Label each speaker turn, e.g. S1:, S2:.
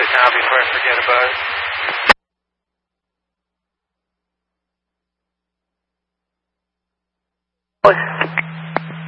S1: it now before I forget about it.
S2: What?